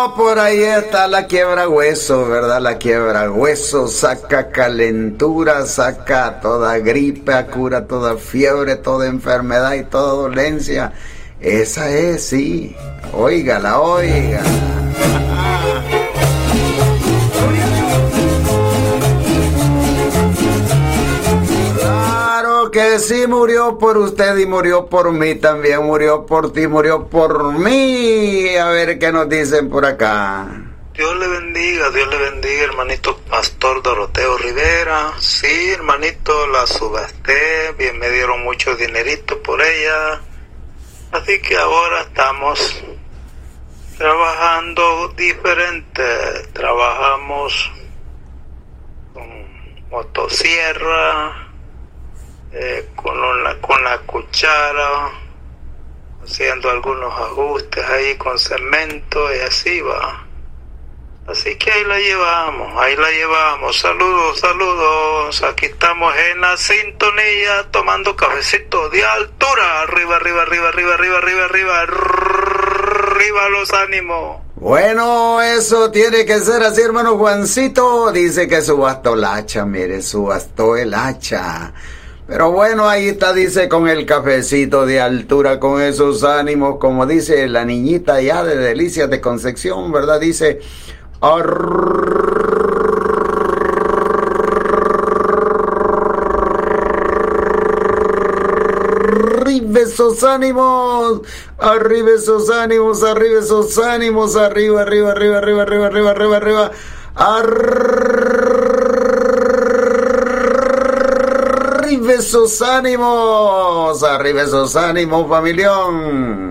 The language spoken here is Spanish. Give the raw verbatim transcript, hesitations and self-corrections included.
Por ahí está la quiebra hueso, ¿verdad? La quiebra hueso saca calentura, saca toda gripe, cura toda fiebre, toda enfermedad y toda dolencia. Esa es, sí. Óigala, óigala. Que sí murió por usted y murió por mí, también murió por ti, murió por mí. A ver qué nos dicen por acá. Dios le bendiga, Dios le bendiga, hermanito Pastor Doroteo Rivera. Sí, hermanito, la subasté, bien me dieron mucho dinerito por ella. Así que ahora estamos trabajando diferente. Trabajamos con motosierra, Eh, con, una, con la cuchara, haciendo algunos ajustes ahí con cemento y así va. Así que ahí la llevamos, ahí la llevamos. Saludos, saludos. Aquí estamos en la sintonía tomando cafecito de altura. Arriba, arriba, arriba, arriba, arriba, arriba, arriba, arriba los ánimos. Bueno, eso tiene que ser así, hermano Juancito. Dice que subastó el hacha, mire, subastó el hacha. Pero bueno, ahí está, dice, con el cafecito de altura, con esos ánimos, como dice la niñita ya de Delicias de Concepción, ¿verdad? Dice, arriba esos ánimos, arriba esos ánimos, arriba esos ánimos, arriba, arriba, arriba, arriba, arriba, arriba, arriba, arriba, arriba. Arriba esos ánimos, arriba esos ánimos, familión.